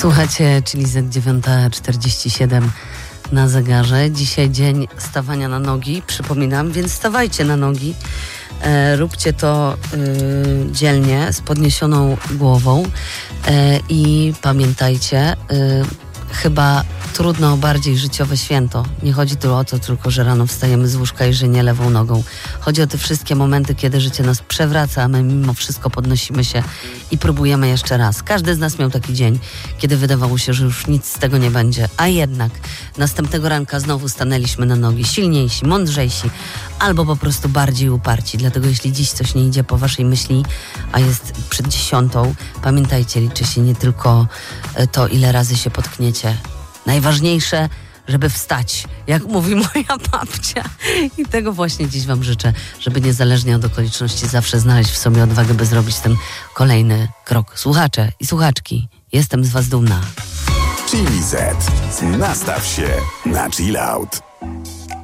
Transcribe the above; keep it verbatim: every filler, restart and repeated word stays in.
Słuchacie, czyli Z dziewiąta czterdzieści siedem na zegarze. Dzisiaj dzień stawania na nogi, przypominam, więc stawajcie na nogi. E, róbcie to y, dzielnie, z podniesioną głową e, i pamiętajcie, y, chyba trudno o bardziej życiowe święto. Nie chodzi tu o to tylko, że rano wstajemy z łóżka i że nie lewą nogą. Chodzi o te wszystkie momenty, kiedy życie nas przewraca, a my mimo wszystko podnosimy się i próbujemy jeszcze raz. Każdy z nas miał taki dzień, kiedy wydawało się, że już nic z tego nie będzie, a jednak następnego ranka znowu stanęliśmy na nogi, silniejsi, mądrzejsi, albo po prostu bardziej uparci. Dlatego jeśli dziś coś nie idzie po waszej myśli, a jest przed dziesiątą, pamiętajcie, liczy się nie tylko to, ile razy się potkniecie. Najważniejsze, żeby wstać, jak mówi moja babcia. I tego właśnie dziś wam życzę, żeby niezależnie od okoliczności zawsze znaleźć w sobie odwagę, by zrobić ten kolejny krok. Słuchacze i słuchaczki, jestem z was dumna. Chili Z. Nastaw się na chill out.